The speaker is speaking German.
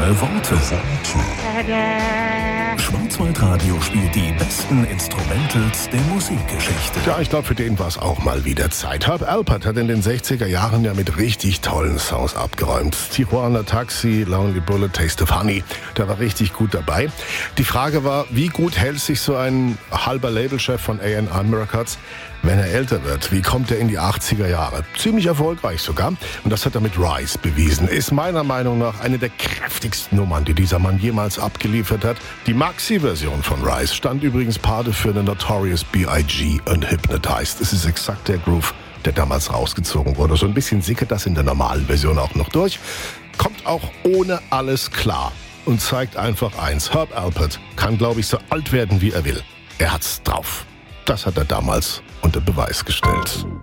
mal Worte. Schwarzwaldradio spielt die besten Instrumentals der Musikgeschichte. Ja, ich glaube, für den war es auch mal wieder Zeit. Herb Alpert hat in den 60er Jahren ja mit richtig tollen Songs abgeräumt. Tijuana Taxi, Lonely Bullet, Taste of Honey, der war richtig gut dabei. Die Frage war, wie gut hält sich so ein halber Labelchef von A&R Records, wenn er älter wird? Wie kommt er in die 80er Jahre? Ziemlich erfolgreich sogar. Und das hat er mit Rise bewiesen. Ist meiner Meinung nach eine der kräftigsten Nummern, die dieser Mann jemals abgeliefert hat. Die Maxi-Version von Rise stand übrigens Pate für eine Notorious B.I.G. und Hypnotized. Es ist exakt der Groove, der damals rausgezogen wurde. So ein bisschen sickert das in der normalen Version auch noch durch. Kommt auch ohne alles klar und zeigt einfach eins. Herb Alpert kann, glaube ich, so alt werden, wie er will. Er hat's drauf. Das hat er damals unter Beweis gestellt.